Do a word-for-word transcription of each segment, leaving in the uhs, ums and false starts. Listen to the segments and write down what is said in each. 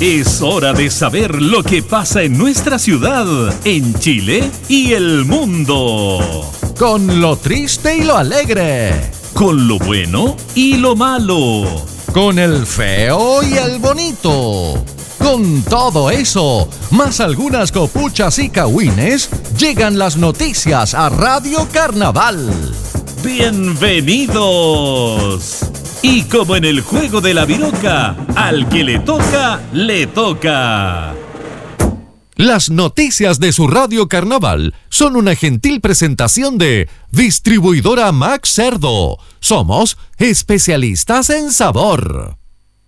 Es hora de saber lo que pasa en nuestra ciudad, en Chile y el mundo. Con lo triste y lo alegre. Con lo bueno y lo malo. Con el feo y el bonito. Con todo eso, más algunas copuchas y cagüines, llegan las noticias a Radio Carnaval. ¡Bienvenidos! Y como en el juego de la viroca, al que le toca, le toca. Las noticias de su Radio Carnaval son una gentil presentación de Distribuidora Max Cerdo. Somos especialistas en sabor.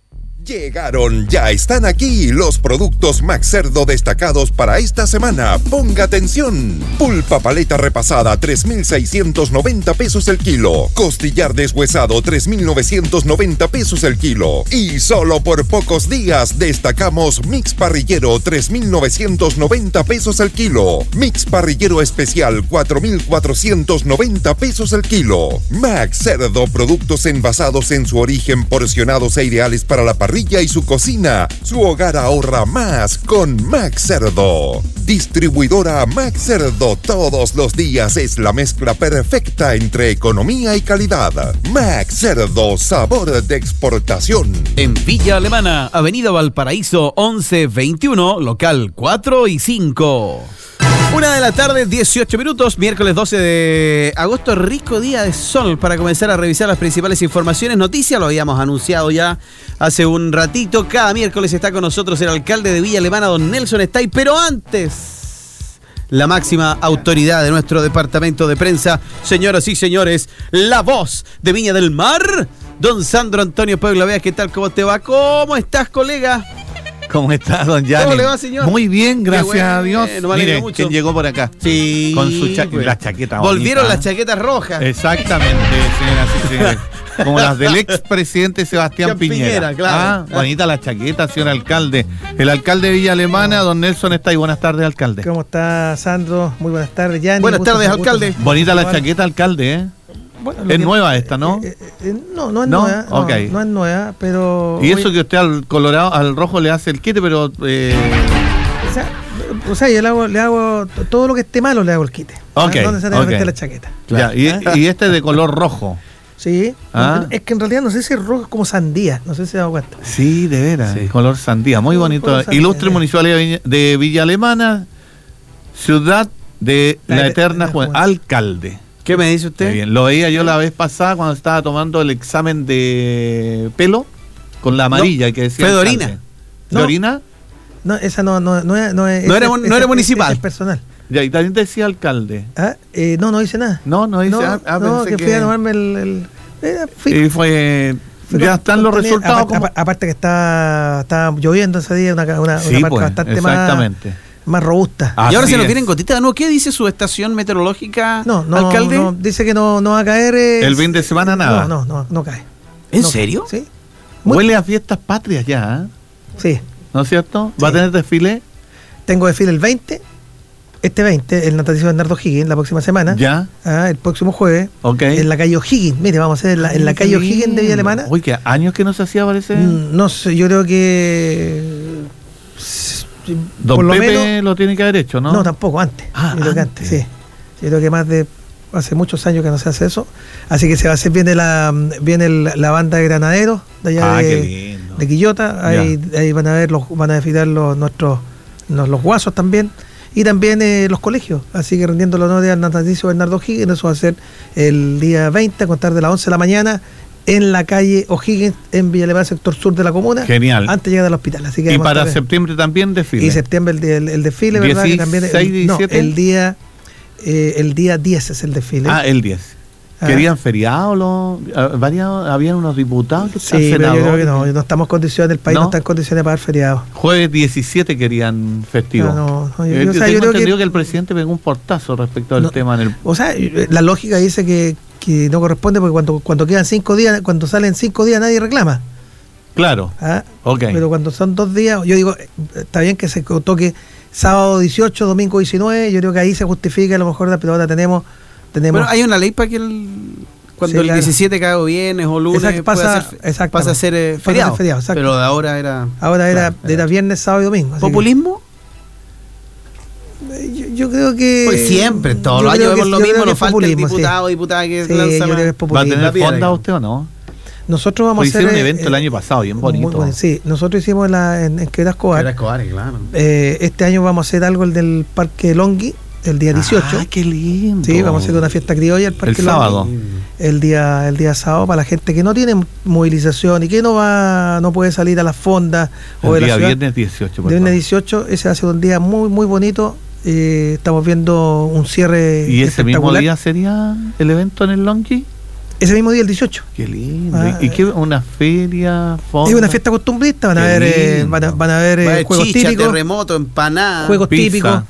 Llegaron, ya están aquí los productos Max Cerdo destacados para esta semana. Ponga atención. Pulpa paleta repasada, tres mil seiscientos noventa pesos el kilo. Costillar deshuesado, tres mil novecientos noventa pesos el kilo. Y solo por pocos días destacamos Mix Parrillero, tres mil novecientos noventa pesos el kilo. Mix Parrillero Especial, cuatro mil cuatrocientos noventa pesos el kilo. Max Cerdo, productos envasados en su origen, porcionados e ideales para la parrilla y su cocina. Su hogar ahorra más con Max Cerdo. Distribuidora Max Cerdo, todos los días es la mezcla perfecta entre economía y calidad. Max Cerdo, sabor de exportación. En Villa Alemana, Avenida Valparaíso once veintiuno, local cuatro y cinco. Una de la tarde, dieciocho minutos, miércoles doce de agosto, rico día de sol para comenzar a revisar las principales informaciones, noticias, lo habíamos anunciado ya hace un ratito. Cada miércoles está con nosotros el alcalde de Villa Alemana, don Nelson Stay, pero antes, la máxima autoridad de nuestro departamento de prensa, señoras y señores, la voz de Viña del Mar, don Sandro Antonio Puebla. Vea, ¿qué tal? ¿Cómo te va? ¿Cómo estás, colega? ¿Cómo está, don Gianni? ¿Cómo le va, señor? Muy bien, gracias bueno, a Dios. No Mire, ¿quién llegó por acá? Sí. Con su cha- pues. la chaqueta Volvieron bonita. las chaquetas rojas. Exactamente, señora, sí, señor. Como las del expresidente Sebastián Piñera. Piñera, claro. Ah, bonita la chaqueta, señor alcalde. El alcalde de Villa Alemana, don Nelson está ahí. Buenas tardes, alcalde. ¿Cómo está, Sandro? Muy buenas tardes, Gianni. Buenas Gusto, tardes, gusto. alcalde. Bonita la chaqueta, alcalde, ¿eh? Bueno, Es que- nueva esta, ¿no? Eh, eh, eh, no, no es ¿No? nueva. No, Ok. no es nueva, pero. Y eso oye, que usted al colorado, al rojo le hace el quite, pero... Eh, O sea, o sea, yo le hago, le hago t- todo lo que esté malo, le hago el quite. Ok, No necesariamente ok. la chaqueta. ya, y, y este es de color rojo. Sí. Ah. Es que en realidad no sé si es rojo, es como sandía. No sé si se da cuenta. Sí, de veras, Sí. color sandía, muy Color bonito. sandía, Ilustre sí. Municipalidad de Viña, de Villa Alemana, ciudad de La la, et- eterna la juventud. juventud. Alcalde. ¿Qué me dice Qué usted? bien. Lo veía yo la vez pasada cuando estaba tomando el examen de pelo con la amarilla que decía. fue de alcalde. orina. ¿De No. orina? No, esa no, no, no, es- no es. No esa- era mun- no esa- era esa- municipal. Es personal. Ya, y también decía alcalde. Ah, eh, no, no hice nada. No, no dice. No, ah, ah, no, pensé que fui a tomarme el. el eh, fui- Y fue. fui Ya con- están con los Tony, resultados. Aparte, como- apa- aparte que estaba, estaba lloviendo ese día, una, una, una Sí, parte pues, bastante más, exactamente. más robusta. Ah, Y ahora Así se nos es. vienen gotitas de nuevo. ¿Qué dice su estación meteorológica, No, no, alcalde? no, dice que no, no va a caer. eh, El fin de semana nada. No, no, no, no cae. ¿En No serio? cae, Sí. Muy- Huele a fiestas patrias ya, ¿eh? Sí. ¿No es cierto? ¿Va a Sí. tener desfile? Tengo desfile el veinte, este veinte, el natalicio de Bernardo Higgins, la próxima semana. Ya. Ah, el próximo jueves. Ok. En la calle O'Higgins. Mire, vamos a hacer en la, en la Ay, calle qué O'Higgins de Villa Alemana. Uy, que años que no se hacía, parece. Mm, No sé, yo creo que. Don por lo Pepe menos. lo tiene que haber hecho, ¿no? No, tampoco, antes. Ah, Yo creo que antes. antes, sí. Yo creo que más de. Hace muchos años que no se hace eso. Así que se va a hacer, viene la, viene el- la banda de granaderos de allá Ah, qué de, lindo. de Quillota. Ahí, ahí van a ver los, van a desfilar los nuestros los, los guasos también. Y también eh, los colegios. Así que rendiendo los honores al natalicio Bernardo Higgins, eso va a ser el día veinte, a contar de las once de la mañana, en la calle O'Higgins, en Villa Alemana, sector sur de la comuna. Genial. Antes de llegar al hospital. Así que Y vamos a para estar- septiembre también desfile. y septiembre el, el, el desfile, ¿verdad? Que también el, dieciséis, no, diecisiete. el día eh, el día diez es el desfile. Ah, el diez. Ah. ¿Querían feriado? Los, ah, varios, habían unos diputados que sí, pero yo creo senadores. que no, no estamos en condiciones, el país no, ¿No? está en condiciones para dar feriados. Jueves diecisiete querían festivo. No, no, no, yo- Eh, yo- o sea, tengo yo creo entendido que- que... el presidente pegó un portazo respecto al No. tema en el... O sea, la lógica dice que, que no corresponde porque cuando, cuando quedan cinco días, cuando salen cinco días nadie reclama. Claro, ¿Ah? ok. Pero cuando son dos días, yo digo, eh, está bien que se toque sábado dieciocho, domingo diecinueve, yo creo que ahí se justifica a lo mejor, pero ahora tenemos... tenemos Pero hay una ley para que el, Cuando Sí, el claro. diecisiete cae o viernes o lunes Exacto, puede pasa- ser- exactamente. pasa a ser eh, Pasa a ser feriado. feriado, exacto. Pero de ahora era... Ahora era, Claro, era viernes, sábado y domingo. así que- ¿Populismo? Yo, yo creo que. Pues siempre, todos yo los creo años que- vemos lo yo creo mismo, que nos es falta el populismo, sí. diputado o diputada que Sí, lanza yo creo la- que es ¿Va a populismo. tener La piedra, fonda digamos. usted o no? Nosotros vamos Pues a hacer. hicieron un eh, evento el año pasado, bien bonito. Muy bueno, sí, nosotros hicimos la, en, en Quebrada Escobar. Era Escobar, claro. Eh, este año vamos a hacer algo el del Parque Longhi, el día dieciocho. Ah, qué lindo. Sí, vamos a hacer una fiesta criolla el Parque El sábado. Longhi. El día, el día sábado para la gente que no tiene movilización y que no va, no puede salir a las fondas o de El la día ciudad. viernes dieciocho. por Viernes favor. dieciocho, ese va a ser un día muy, muy bonito. Eh, estamos viendo un cierre ¿Y ese mismo espectacular. día sería el evento en el Longi? Ese mismo día, el dieciocho. Qué lindo. Ah, ¿Y qué? ¿Una feria? Fonda? Es una fiesta costumbrista, van a Qué ver, eh, lindo. van a, van a ver Va a eh, haber juegos chicha, típicos, terremoto, empanada. juegos pizza. típicos.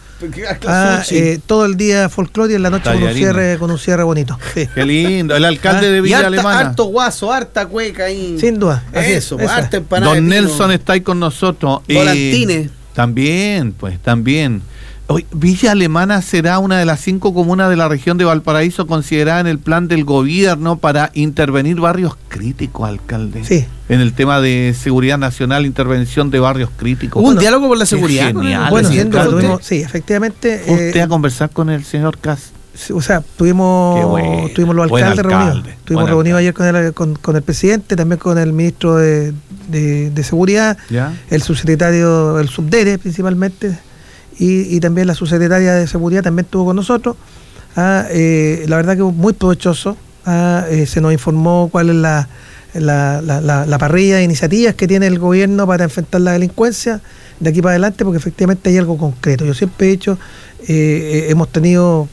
Ah, Sushi. eh, todo el día folclore y en la noche con un Tallarines. cierre, con un cierre bonito. Sí. Qué lindo. El alcalde Ah, de y Villa harta, Alemana. harto guaso, harta cueca ahí. Sin duda. así es, Eso, eso es. harta empanada. Don de pino. Nelson está ahí con nosotros. Eh, Volantines. también, pues, también. Hoy, Villa Alemana será una de las cinco comunas de la región de Valparaíso considerada en el plan del gobierno para intervenir barrios críticos, alcalde. Sí. En el tema de seguridad nacional, intervención de barrios críticos. Hubo un Bueno, diálogo por la qué seguridad. con el genial, Bueno, sí, sin duda, alcalde. tuvimos, sí, efectivamente. ¿Fue usted eh, a conversar con el señor Cas? sí, o sea, tuvimos, Qué bueno, tuvimos los buen alcaldes alcalde, reunidos. Estuvimos buen reunidos alcalde. ayer con el, con, con el presidente, también con el ministro de, de, de Seguridad, ¿Ya? el subsecretario, el subdere principalmente, y, y también la subsecretaria de Seguridad también estuvo con nosotros. Ah, eh, la verdad que muy provechoso. Ah, eh, se nos informó cuál es la, la, la, la, la parrilla de iniciativas que tiene el gobierno para enfrentar la delincuencia de aquí para adelante, porque efectivamente hay algo concreto. Yo siempre he dicho, eh, eh, hemos tenido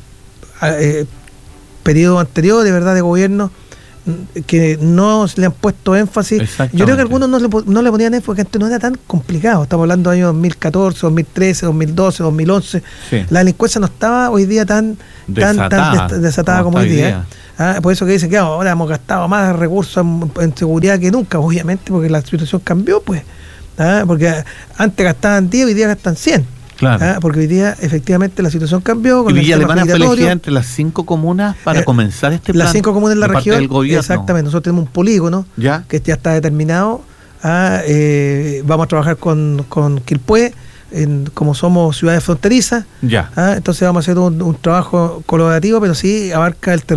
eh, periodos anteriores de verdad de gobierno mm, que no le han puesto énfasis. Exactamente. Yo creo que algunos no le, po- no le ponían énfasis porque antes no era tan complicado. Estamos hablando de años dos mil catorce, dos mil trece, dos mil doce, dos mil once. Sí. La delincuencia no estaba hoy día tan tan, tan Desatada, des- desatada como como hoy está hoy día. día. Ah, por eso que dicen que ahora hemos gastado más recursos en, en seguridad que nunca, obviamente, porque la situación cambió, pues. Ah, porque antes gastaban diez, hoy día gastan cien. Claro. Ah, porque hoy día efectivamente la situación cambió. Y Con el Villa tema Alemana fue migratorio. elegida entre las cinco comunas para Eh, comenzar este plan. Las cinco comunas de la de parte región. del gobierno. Exactamente, nosotros tenemos un polígono ¿Ya? que ya está determinado. Ah, eh, vamos a trabajar con, con Quilpué, en, como somos ciudades fronterizas. Ya. Ah, entonces vamos a hacer un, un trabajo colaborativo, pero sí abarca el territorio